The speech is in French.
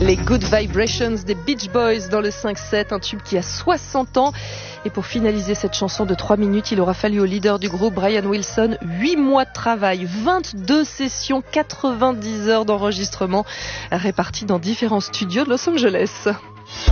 Les Good Vibrations des Beach Boys dans le 5-7, un tube qui a 60 ans. Et pour finaliser cette chanson de 3 minutes, il aura fallu au leader du groupe, Brian Wilson, 8 mois de travail, 22 sessions, 90 heures d'enregistrement réparties dans différents studios de Los Angeles.